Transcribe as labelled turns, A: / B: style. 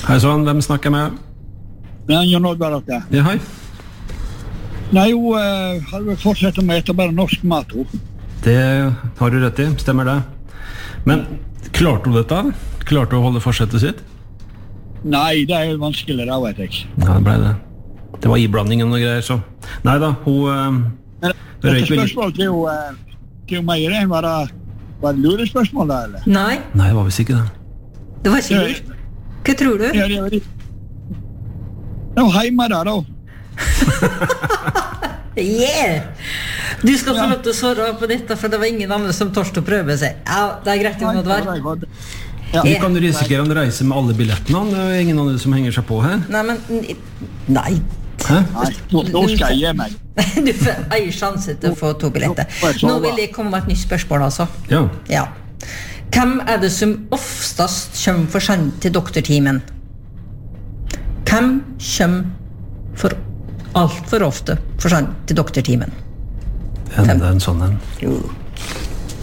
A: Hei sånn, hvem snakker med?
B: Ja, Jan Oddvar dere.
A: Ja, hei.
B: Nei, hun har vel fortsatt med å ete bare norsk mat, hun.
A: Det har du rett i, stemmer det. Men klarte du dette? Klarte du å holde forsettet sitt?
B: Nei, det er jo vanskelig, da vet jeg.
A: Ja, det ble det. Det var iblandingen og greier, så. Neida, hun...
B: Dette spørsmålet til meg, var det lurespørsmål da, eller?
C: Nei.
A: Nei, det var visst ikke det.
C: Det var ikke lurt. Hva tror du?
B: Ja, det var hjemme da.
C: Yeah! Du skal få lov til å svare på dette, for det var ingen andre som tørste å prøve seg. Ja, det er greit, Oddvar.
A: Du kan risikere en reise med alle billettene. Det er ingen andre som henger seg på her.
C: Nei, men... Nei.
A: Hæ?
B: Nei, nå skal jeg gi meg.
C: Du får en sjanse til å få 2 billetter. Nå vil jeg komme med et nytt spørsmål, altså.
A: Ja.
C: Hvem er det som oftest kommer for sent til doktortimen? Hvem kommer for alt for ofte for sent til doktortimen?
A: Det er en sånn en.
C: Jo.